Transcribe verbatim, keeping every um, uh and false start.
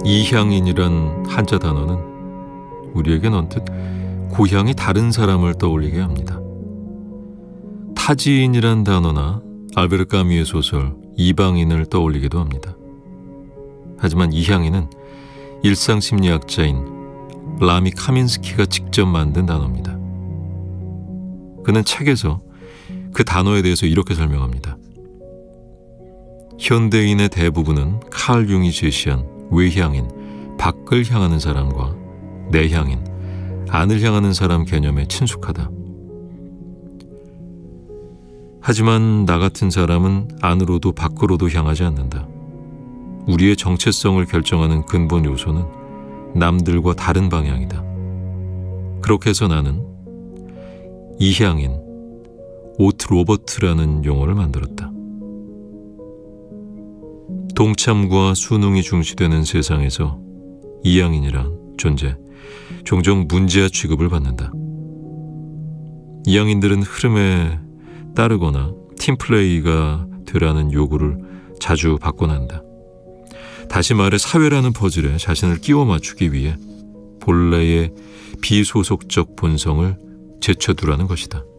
이향인이란 한자 단어는 우리에겐 언뜻 고향이 다른 사람을 떠올리게 합니다. 타지인이란 단어나 알베르 까뮈의 소설 이방인을 떠올리기도 합니다. 하지만 이향인은 일상심리학자인 라미 카민스키가 직접 만든 단어입니다. 그는 책에서 그 단어에 대해서 이렇게 설명합니다. 현대인의 대부분은 칼 융이 제시한 외향인, 밖을 향하는 사람과 내향인, 안을 향하는 사람 개념에 친숙하다. 하지만 나 같은 사람은 안으로도 밖으로도 향하지 않는다. 우리의 정체성을 결정하는 근본 요소는 남들과 다른 방향이다. 그렇게 해서 나는 이향인, 오트 로버트라는 용어를 만들었다. 동참과 순응이 중시되는 세상에서 이향인이란 존재, 종종 문제아 취급을 받는다. 이향인들은 흐름에 따르거나 팀플레이가 되라는 요구를 자주 받곤 한다. 다시 말해 사회라는 퍼즐에 자신을 끼워 맞추기 위해 본래의 비소속적 본성을 제쳐두라는 것이다.